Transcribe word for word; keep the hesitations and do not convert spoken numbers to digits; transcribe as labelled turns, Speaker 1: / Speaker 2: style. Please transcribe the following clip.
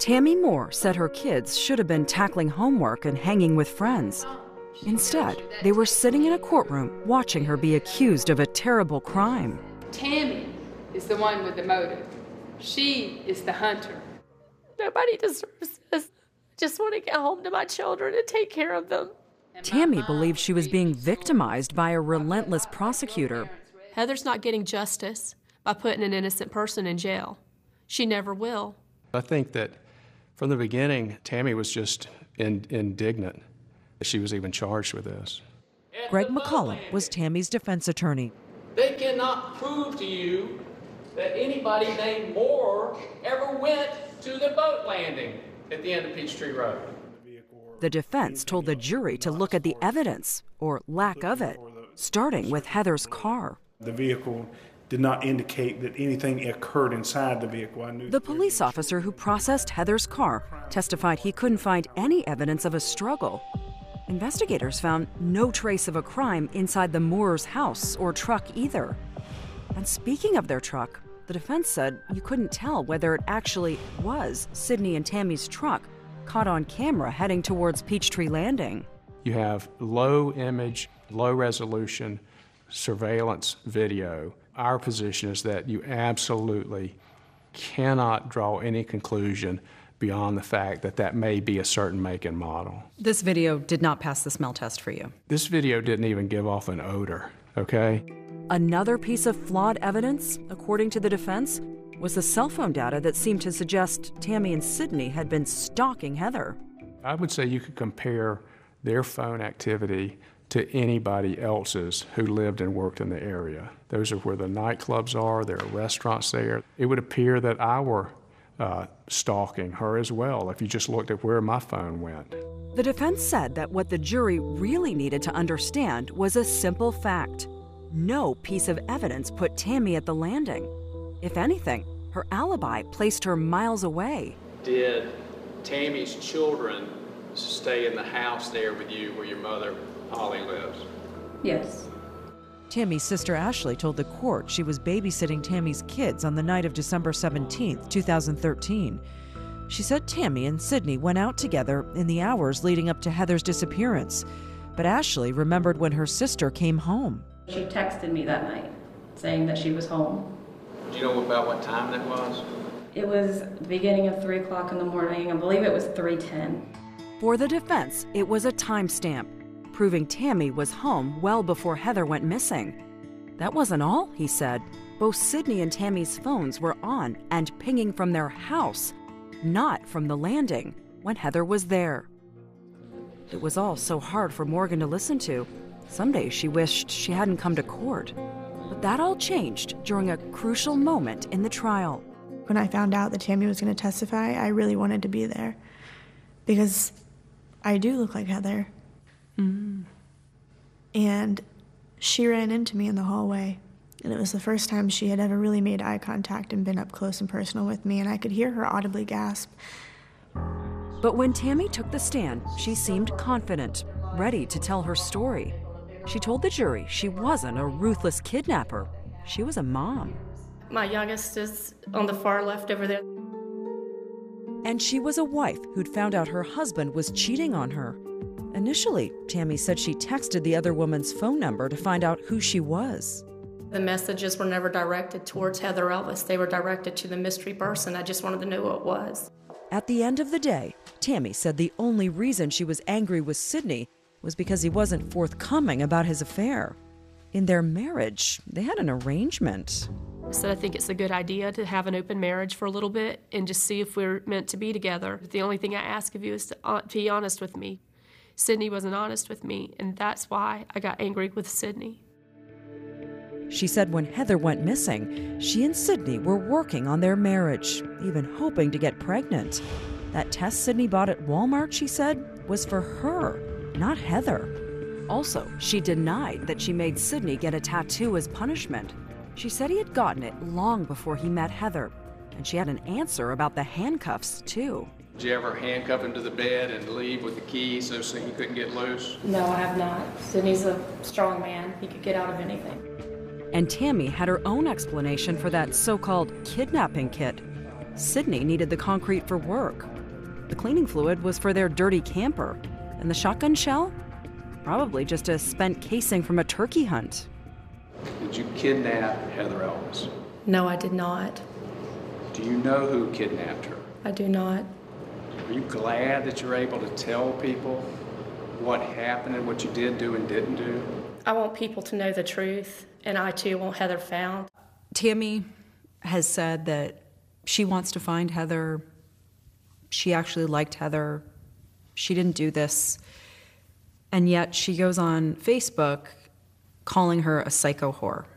Speaker 1: Tammy Moore said her kids should have been tackling homework and hanging with friends. Instead, they were sitting in a courtroom watching her be accused of a terrible crime.
Speaker 2: Tammy is the one with the motive. She is the hunter.
Speaker 3: Nobody deserves this. I just want to get home to my children and take care of them.
Speaker 1: Tammy believed she was being victimized by a relentless prosecutor.
Speaker 3: Heather's not getting justice by putting an innocent person in jail. She never will.
Speaker 4: I think that from the beginning, Tammy was just in, indignant that she was even charged with this.
Speaker 5: Greg McCollum was Tammy's defense attorney.
Speaker 6: They cannot prove to you that anybody named Moore ever went to the boat landing at the end of Peachtree Road.
Speaker 1: The defense told the jury to look at the evidence, or lack of it, starting with Heather's car.
Speaker 7: The vehicle did not indicate that anything occurred inside the vehicle. I knew
Speaker 1: the police officer who processed Heather's car testified he couldn't find any evidence of a struggle. Investigators found no trace of a crime inside the Moores' house or truck either. And speaking of their truck, the defense said you couldn't tell whether it actually was Sydney and Tammy's truck caught on camera heading towards Peachtree Landing.
Speaker 4: You have low image, low resolution surveillance video. Our position is that you absolutely cannot draw any conclusion beyond the fact that that may be a certain make and model.
Speaker 1: This video did not pass the smell test for you.
Speaker 4: This video didn't even give off an odor, okay?
Speaker 1: Another piece of flawed evidence, according to the defense, was the cell phone data that seemed to suggest Tammy and Sydney had been stalking Heather.
Speaker 4: I would say you could compare their phone activity to anybody else's who lived and worked in the area. Those are where the nightclubs are, there are restaurants there. It would appear that I were uh, stalking her as well if you just looked at where my phone went.
Speaker 1: The defense said that what the jury really needed to understand was a simple fact. No piece of evidence put Tammy at the landing. If anything, her alibi placed her miles away.
Speaker 6: Did Tammy's children stay in the house there with you where your mother, Holly, lives?
Speaker 8: Yes.
Speaker 5: Tammy's sister Ashley told the court she was babysitting Tammy's kids on the night of December seventeenth, two thousand thirteen. She said Tammy and Sydney went out together in the hours leading up to Heather's disappearance, but Ashley remembered when her sister came home.
Speaker 8: She texted me that night saying that she was home.
Speaker 6: Do you know about what time that was?
Speaker 8: It was the beginning of three o'clock in the morning. I believe it was three ten.
Speaker 1: For the defense, it was a timestamp, proving Tammy was home well before Heather went missing. That wasn't all, he said. Both Sydney and Tammy's phones were on and pinging from their house, not from the landing, when Heather was there. It was all so hard for Morgan to listen to. Some days she wished she hadn't come to court. But that all changed during a crucial moment in the trial.
Speaker 9: When I found out that Tammy was going to testify, I really wanted to be there because I do look like Heather.
Speaker 1: Mm.
Speaker 9: And she ran into me in the hallway, and it was the first time she had ever really made eye contact and been up close and personal with me, and I could hear her audibly gasp.
Speaker 1: But when Tammy took the stand, she seemed confident, ready to tell her story. She told the jury she wasn't a ruthless kidnapper. She was a mom.
Speaker 3: My youngest is on the far left over there.
Speaker 5: And she was a wife who'd found out her husband was cheating on her. Initially, Tammy said she texted the other woman's phone number to find out who she was.
Speaker 3: The messages were never directed towards Heather Elvis. They were directed to the mystery person. I just wanted to know who it was.
Speaker 5: At the end of the day, Tammy said the only reason she was angry with Sydney was because he wasn't forthcoming about his affair. In their marriage, they had an arrangement.
Speaker 3: I said I think it's a good idea to have an open marriage for a little bit and just see if we're meant to be together. The only thing I ask of you is to uh, be honest with me. Sydney wasn't honest with me, and that's why I got angry with Sydney.
Speaker 5: She said when Heather went missing, she and Sydney were working on their marriage, even hoping to get pregnant. That test Sydney bought at Walmart, she said, was for her, not Heather.
Speaker 1: Also, she denied that she made Sydney get a tattoo as punishment. She said he had gotten it long before he met Heather, and she had an answer about the handcuffs, too.
Speaker 6: Did you ever handcuff him to the bed and leave with the keys so, so he couldn't get loose?
Speaker 8: No, I have not. Sydney's a strong man. He could get out of anything.
Speaker 1: And Tammy had her own explanation for that so-called kidnapping kit. Sydney needed the concrete for work. The cleaning fluid was for their dirty camper. And the shotgun shell? Probably just a spent casing from a turkey hunt.
Speaker 4: Did you kidnap Heather Elvis?
Speaker 3: No, I did not.
Speaker 4: Do you know who kidnapped her?
Speaker 3: I do not.
Speaker 4: Are you glad that you're able to tell people what happened and what you did do and didn't do?
Speaker 3: I want people to know the truth, and I too want Heather found.
Speaker 1: Tammy has said that she wants to find Heather. She actually liked Heather. She didn't do this. And yet she goes on Facebook calling her a psycho whore.